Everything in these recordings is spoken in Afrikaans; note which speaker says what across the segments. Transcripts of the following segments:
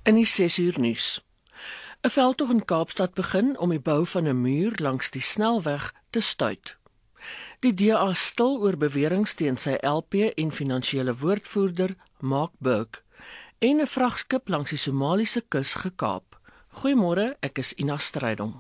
Speaker 1: In die 6uur nuus. 'n Veldtog in Kaapstad begin om die bou van 'n muur langs die snelweg te stuit. Die DA stil oor beweringe teen sy LP en finansiële woordvoerder, Mark Burke, en 'n vragskip langs die Somaliese kus gekaap. Goeiemôre, ek is Ina Strydom.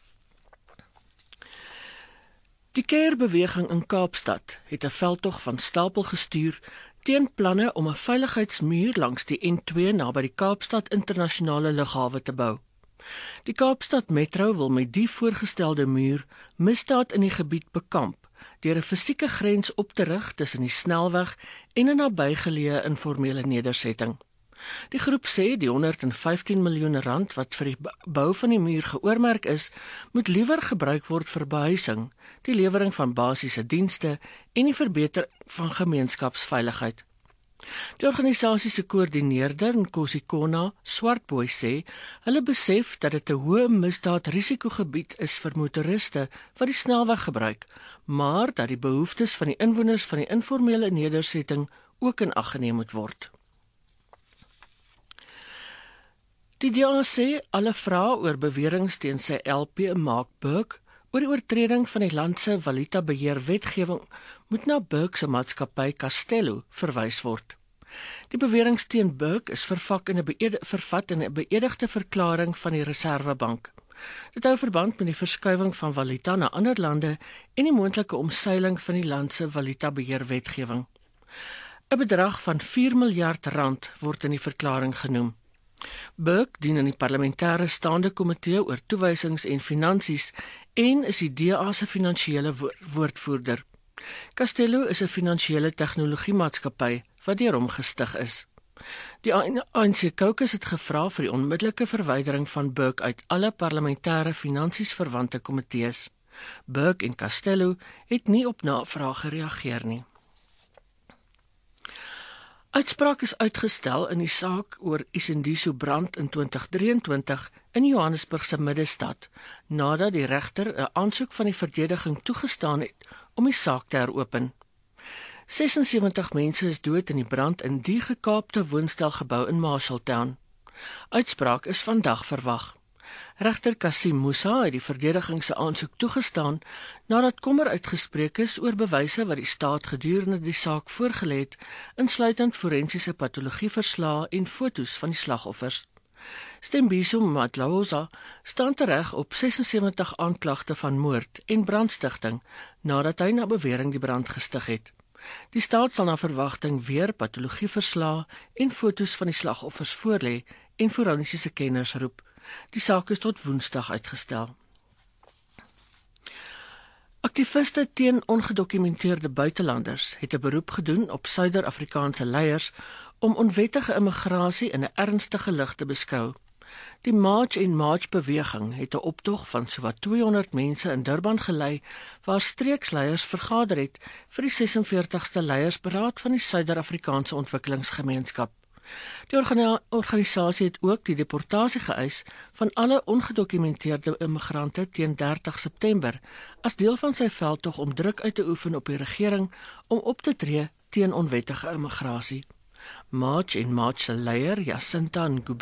Speaker 1: Die Keerbeweging in Kaapstad het 'n veldtog van stapel gestuur teen planne om 'n veiligheidsmuur langs die N2 naby die Kaapstad Internasionale Lughawe te bou. Die Kaapstad Metro wil met die voorgestelde muur misdaad in die gebied bekamp deur 'n fisieke grens op te rig tussen die snelweg en 'n nabygeleë informele nedersetting. Die groep sê die 115 miljoen rand wat vir die bou van die muur geoormerk is, moet liewer gebruik word vir behuising, die lewering van basiese dienste en die verbetering van gemeenskapsveiligheid. Die organisasie se koördineerder, Nkosi Kona, Swartboy, sê hulle besef dat dit 'n hoë misdaadrisikogebied is vir motoriste wat die snelweg gebruik, maar dat die behoeftes van die inwoners van die informele nedersetting ook in ag geneem moet word. Die DA sê alle vrae oor beweringe teen sy LP, Mark Burke, oor die oortreding van die land se valutabeheerwetgewing moet na Burke se maatskappy Castello verwys word. Die beweringe teen Burke is vervat in 'n beëdigde verklaring van die Reserwebank. Dit hou verband met die verskuiwing van valuta na ander lande en die moontlike omseiling van die land se valutabeheerwetgewing. 'n Bedrag van 4 miljard rand word in die verklaring genoem. Burke dien in die parlementêre staande komitee oor toewysings en finansies en is die DA se finansiële woordvoerder. Castello is 'n finansiële tegnologiemaatskappy wat deur hom gestig is. Die ANC Caucus het gevra vir die onmiddellike verwydering van Burke uit alle parlementêre finansies verwante komitees. Burke en Castello het nie op navraag gereageer nie. Uitspraak is uitgestel in die saak oor Isendiso brand in 2023 in Johannesburg se middestad, nadat die regter 'n aansoek van die verdediging toegestaan het om die saak te heropen. 76 mense is dood in die brand in die gekaapte woonstelgebou in Marshalltown. Uitspraak is vandag verwag. Regter Kasim Musa het die verdediging se aansoek toegestaan nadat kommer uitgespreek is oor bewyse wat die staat gedurende die saak voorgelê het, insluitend forensiese patologieverslae en fotos van die slagoffers. Stembiso Matlaoza staan tereg op 76 aanklagte van moord en brandstigting nadat hy na bewering die brand gestig het. Die staat sal na verwagting weer patologieverslae en fotos van die slagoffers voorlê en forensiese kenners roep. Die saak is tot Woensdag uitgestel. Aktiviste teen ongedokumenteerde buitelanders het 'n beroep gedoen op Suider-Afrikaanse leiers om onwettige immigrasie in 'n ernstige lig te beskou. Die March en March beweging het 'n optog van sowat 200 mense in Durban gelei waar streeksleiers vergader het vir die 46ste leiersberaad van die Suider-Afrikaanse Ontwikkelingsgemeenskap. Die organisasie het ook die deportasie geëis van alle ongedokumenteerde immigrante teen 30 September as deel van sy veldtog om druk uit te oefen op die regering om op te tree teen onwettige immigrasie. March en March se leier, Jacinta Ngubeni,